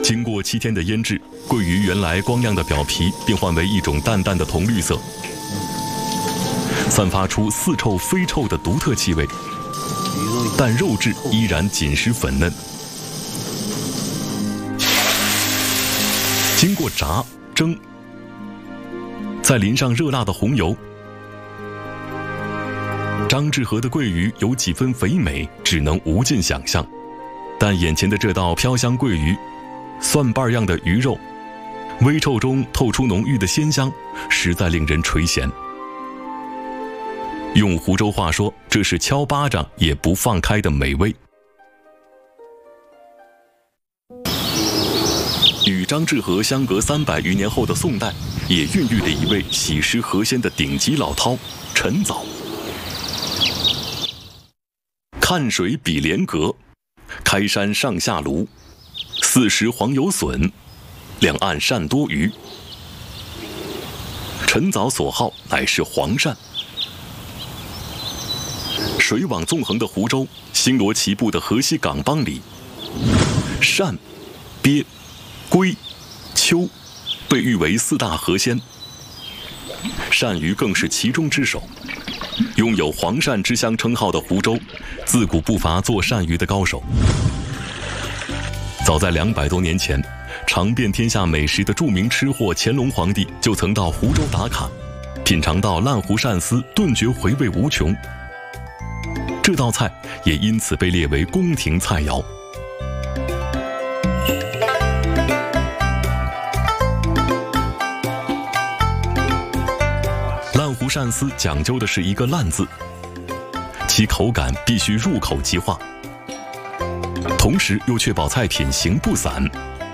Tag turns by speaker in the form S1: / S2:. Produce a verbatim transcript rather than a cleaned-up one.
S1: 经过七天的腌制，桂鱼原来光亮的表皮变换为一种淡淡的铜绿色，散发出似臭非臭的独特气味，但肉质依然紧实粉嫩。经过炸、蒸，再淋上热辣的红油，张志和的桂鱼有几分肥美，只能无尽想象。但眼前的这道飘香桂鱼，蒜瓣样的鱼肉，微臭中透出浓郁的鲜香，实在令人垂涎。用湖州话说，这是敲巴掌也不放开的美味。与张志和相隔三百余年后的宋代，也孕育了一位喜食河鲜的顶级老饕陈藻。看水比莲阁，开山上下炉，四时黄油笋，两岸鳝多鱼。陈藻所好乃是黄鳝。水网纵横的湖州，星罗棋布的河西港帮里，鳝、鳖、龟、秋被誉为四大河鲜，鳝鱼更是其中之首。拥有黄鳝之乡称号的湖州，自古不乏做鳝鱼的高手。早在两百多年前，尝遍天下美食的著名吃货乾隆皇帝就曾到湖州打卡，品尝到烂湖鳝丝，顿觉回味无穷。这道菜也因此被列为宫廷菜肴。烂湖鳝丝讲究的是一个烂字，其口感必须入口即化，同时又确保菜品形不散，